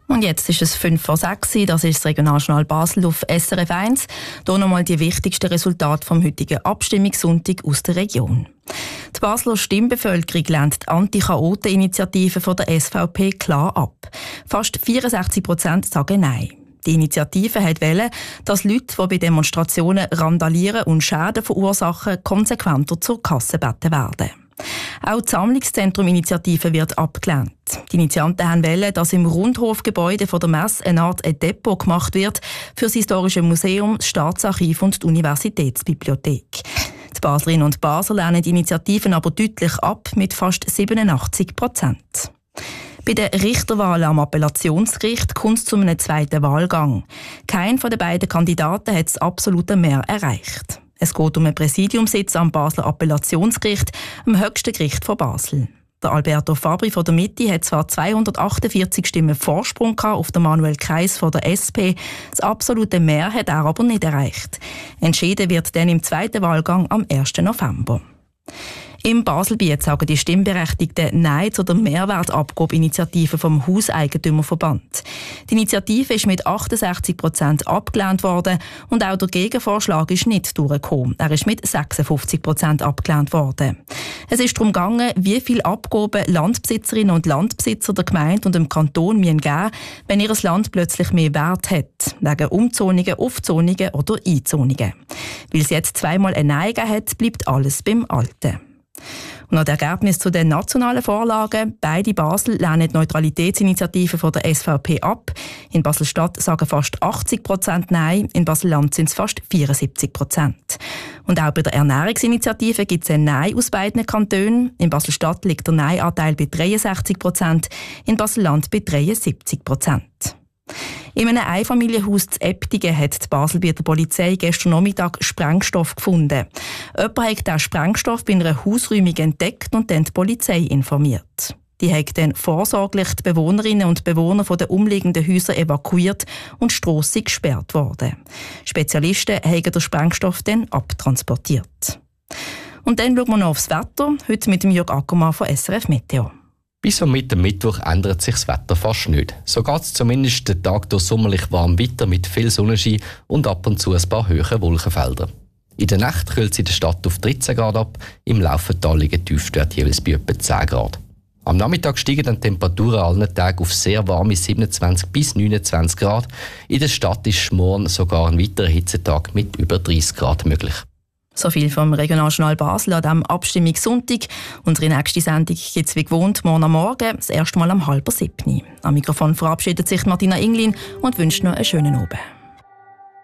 Und jetzt ist es 5:06 Uhr, das ist das Regionaljournal Basel auf SRF 1. Hier nochmal die wichtigsten Resultate vom heutigen Abstimmungssonntag aus der Region. Die Basler Stimmbevölkerung lehnt die Anti-Chaoten-Initiative von der SVP klar ab. Fast 64% sagen Nein. Die Initiative wollte, dass Leute, die bei Demonstrationen randalieren und Schäden verursachen, konsequenter zur Kasse gebeten werden. Auch die Sammlungszentrum-Initiative wird abgelehnt. Die Initianten wollten, dass im Rundhofgebäude von der Messe eine Art Depot gemacht wird für das Historische Museum, das Staatsarchiv und die Universitätsbibliothek. Die Baslerinnen und Basler lehnen die Initiativen aber deutlich ab, mit fast 87%. Bei den Richterwahlen am Appellationsgericht kommt es zu einem zweiten Wahlgang. Kein von den beiden Kandidaten hat das absolute Mehr erreicht. Es geht um einen Präsidiumssitz am Basler Appellationsgericht, dem höchsten Gericht von Basel. Der Alberto Fabri von der Mitte hat zwar 248 Stimmen Vorsprung auf den Manuel Kreiss von der SP, das absolute Mehr hat er aber nicht erreicht. Entschieden wird dann im zweiten Wahlgang am 1. November. Im Baselbiet sagen die Stimmberechtigten Nein zu der Mehrwertabgabe-Initiative vom Hauseigentümerverband. Die Initiative ist mit 68% abgelehnt worden und auch der Gegenvorschlag ist nicht durchgekommen. Er ist mit 56% abgelehnt worden. Es ist darum gegangen, wie viel Abgaben Landbesitzerinnen und Landbesitzer der Gemeinde und dem Kanton geben müssen, wenn ihr Land plötzlich mehr Wert hat, wegen Umzonungen, Aufzonungen oder Einzonungen. Weil es jetzt zweimal ein Nein gegeben hat, bleibt alles beim Alten. Und noch das Ergebnis zu den nationalen Vorlagen. Beide Basel lehnen die Neutralitätsinitiative von der SVP ab. In Basel-Stadt sagen fast 80% Nein, in Basel-Land sind es fast 74%. Und auch bei der Ernährungsinitiative gibt es ein Nein aus beiden Kantonen. In Basel-Stadt liegt der Nein-Anteil bei 63%, in Basel-Land bei 73%. In einem Einfamilienhaus zu Eptingen hat die Baselbieter Polizei gestern Nachmittag Sprengstoff gefunden. Jemand hat diesen Sprengstoff bei einer Hausräumung entdeckt und dann die Polizei informiert. Die hat dann vorsorglich die Bewohnerinnen und Bewohner der umliegenden Häuser evakuiert und die Strasse gesperrt worden. Spezialisten haben den Sprengstoff dann abtransportiert. Und dann schauen wir noch aufs Wetter, heute mit dem Jörg Ackermann von SRF Meteo. Bis am Mittwoch ändert sich das Wetter fast nicht. So geht es zumindest den Tag durch sommerlich warm weiter mit viel Sonnenschein und ab und zu ein paar hohe Wolkenfelder. In der Nacht kühlt es in der Stadt auf 13 Grad ab, im Laufental liegen Tiefstwerte jeweils bei etwa 10 Grad. Am Nachmittag steigen dann die Temperaturen allen Tagen auf sehr warme 27 bis 29 Grad. In der Stadt ist morgen sogar ein weiterer Hitzetag mit über 30 Grad möglich. So viel vom Regionaljournal Basel an diesem Abstimmungssonntag. Unsere nächste Sendung gibt es wie gewohnt morgen am Morgen, das erste Mal um 6:30. Am Mikrofon verabschiedet sich Martina Inglin und wünscht noch einen schönen Abend.